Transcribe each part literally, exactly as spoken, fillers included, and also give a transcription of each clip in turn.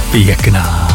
pěkná.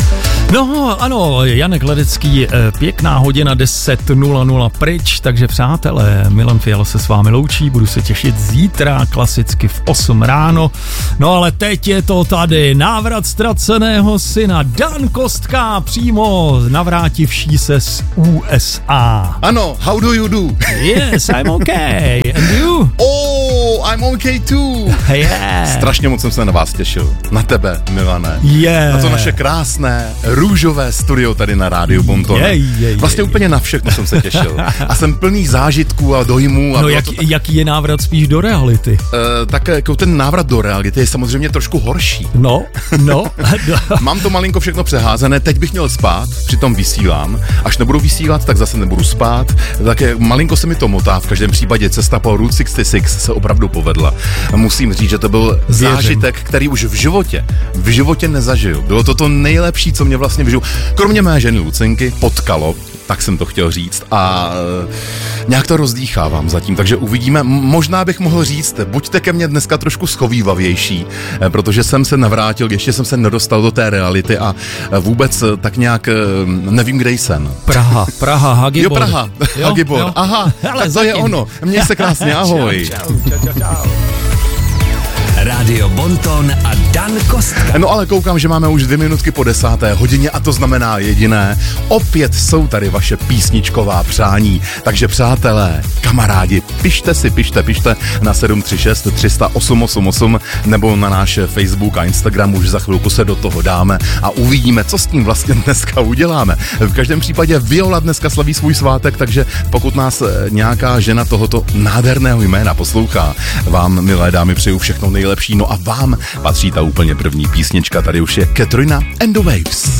No ano, Janek Ledecký, pěkná hodina deset nula nula pryč, takže přátelé, Milan Fiala se s vámi loučí, budu se těšit zítra klasicky v osm ráno. No ale teď je to tady, návrat ztraceného syna, Dan Kostka přímo navrátivší se z U S A. Ano, how do you do? Yes, I'm okay. And you? Oh, I'm okay too. Yeah. Strašně moc jsem se na vás těšil. Na tebe, Milane. Yeah. Na to naše krásné, růžové studio tady na Rádiu Bonton. Yeah, yeah, yeah, vlastně yeah. úplně na všechno jsem se těšil. A jsem plný zážitků a dojmů. A no jak, tak... jaký je návrat spíš do reality? Uh, tak jako ten návrat do reality je samozřejmě trošku horší. No, no. Mám to malinko všechno přeházené, teď bych měl spát, přitom vysílám. Až nebudu vysílat, tak zase nebudu spát. Tak malinko se mi to motá, v každém případě cesta po Route šedesát šest se opravdu povedla. Musím říct, že to byl Věřím. zážitek, který už v životě, v životě nezažiju. Bylo to to nejlepší, co mě vlastně v životě, kromě mé ženy Lucinky, potkalo, tak jsem to chtěl říct a nějak to rozdýchávám zatím, takže uvidíme. Možná bych mohl říct, buďte ke mně dneska trošku schovývavější, protože jsem se navrátil, ještě jsem se nedostal do té reality a vůbec tak nějak nevím, kde jsem. Praha, Praha, Hagibor. Jo, Praha, jo, Hagibor, jo. Aha, ale to zatím. Je ono. Měj se krásně, ahoj. Čau, čau, čau, čau. Rádio Bonton a Dan Kostka. No ale koukám, že máme už dvě minutky po desáté hodině a to znamená jediné. Opět jsou tady vaše písničková přání. Takže přátelé, kamarádi, pište si, pište, pište na sedm tři šest tři nula osm osm osm nebo na náš Facebook a Instagram, už za chvilku se do toho dáme a uvidíme, co s tím vlastně dneska uděláme. V každém případě Viola dneska slaví svůj svátek, takže pokud nás nějaká žena tohoto nádherného jména poslouchá, vám, milé dámy, přeju všechno nejlepší. No a vám patří ta úplně první písnička, tady už je Katrina and the Waves.